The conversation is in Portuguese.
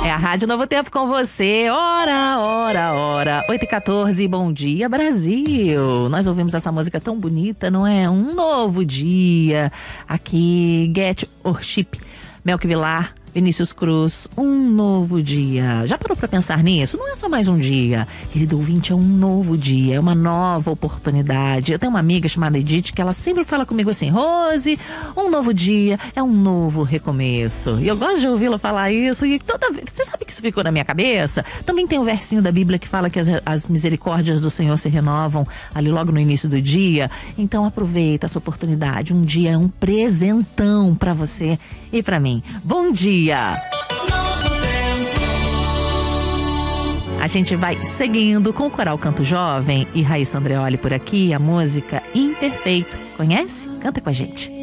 É a Rádio Novo Tempo com você. Ora, ora, ora. 8h14, bom dia, Brasil. Nós ouvimos essa música tão bonita, não é? Um novo dia. Aqui, Get Worship, Melk Vilar, Vinícius Cruz, um novo dia. Já parou pra pensar nisso? Não é só mais um dia. Querido ouvinte, é um novo dia, é uma nova oportunidade. Eu tenho uma amiga chamada Edith que ela sempre fala comigo assim: Rose, um novo dia é um novo recomeço. E eu gosto de ouvi-la falar isso e toda vez, você sabe que isso ficou na minha cabeça? Também tem um versinho da Bíblia que fala que as misericórdias do Senhor se renovam ali logo no início do dia. Então aproveita essa oportunidade. Um dia é um presentão pra você e pra mim. Bom dia! A gente vai seguindo com o Coral Canto Jovem e Raíssa Andreoli por aqui, a música Imperfeito. Conhece? Canta com a gente.